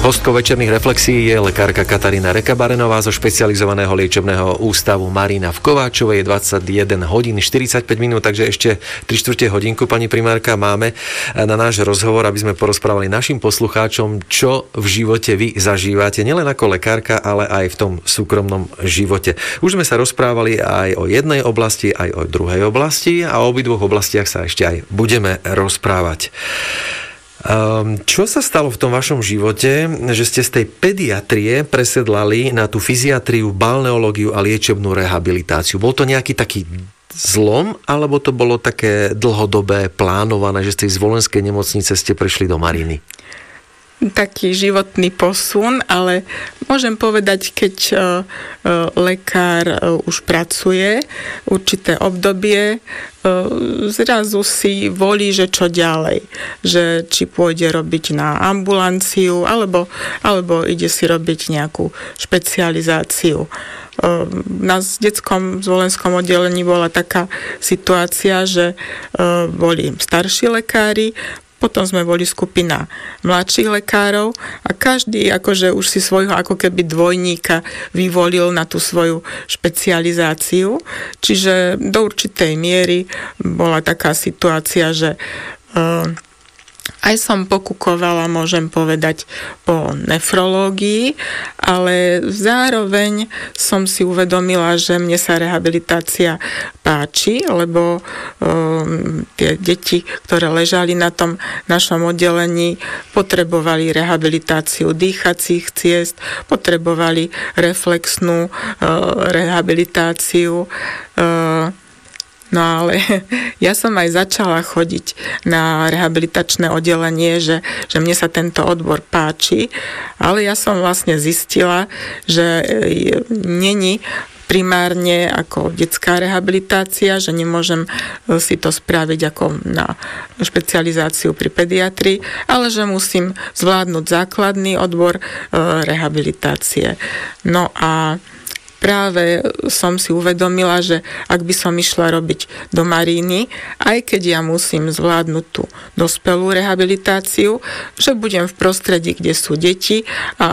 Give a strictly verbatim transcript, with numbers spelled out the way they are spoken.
Hostkou večerných reflexií je lekárka Katarína Rekabarenová zo špecializovaného liečebného ústavu Marina v Kováčovej. Je dvadsaťjeden hodín štyridsaťpäť minút, takže ešte tri štvrte hodinku, pani primárka, máme na náš rozhovor, aby sme porozprávali našim poslucháčom, čo v živote vy zažívate, nielen ako lekárka, ale aj v tom súkromnom živote. Už sme sa rozprávali aj o jednej oblasti, aj o druhej oblasti a o obidvoch oblastiach sa ešte aj budeme rozprávať. Um, čo sa stalo v tom vašom živote, že ste z tej pediatrie presedlali na tú fyziatriu, balneológiu a liečebnú rehabilitáciu? Bol to nejaký taký zlom, alebo to bolo také dlhodobé plánované, že z tej zvolenskej nemocnice ste prešli do Mariny? Taký životný posun, ale môžem povedať, keď uh, uh, lekár uh, už pracuje určité obdobie, uh, zrazu si volí, že čo ďalej. Že či pôjde robiť na ambulanciu, alebo, alebo ide si robiť nejakú špecializáciu. Uh, na detskom zvolenskom oddelení bola taká situácia, že uh, boli starší lekári, potom sme boli skupina mladších lekárov a každý akože už si svojho ako keby dvojníka vyvolil na tú svoju špecializáciu. Čiže do určitej miery bola taká situácia, že uh, aj som pokúkovala, môžem povedať, po nefrológii, ale zároveň som si uvedomila, že mne sa rehabilitácia páči, lebo um, tie deti, ktoré ležali na tom našom oddelení, potrebovali rehabilitáciu dýchacích ciest, potrebovali reflexnú uh, rehabilitáciu. Uh, No ale ja som aj začala chodiť na rehabilitačné oddelenie, že, že mne sa tento odbor páči, ale ja som vlastne zistila, že není primárne ako detská rehabilitácia, že nemôžem si to spraviť ako na špecializáciu pri pediatrii, ale že musím zvládnuť základný odbor rehabilitácie. No a práve som si uvedomila, že ak by som išla robiť do Maríny, aj keď ja musím zvládnuť tú dospelú rehabilitáciu, že budem v prostredí, kde sú deti a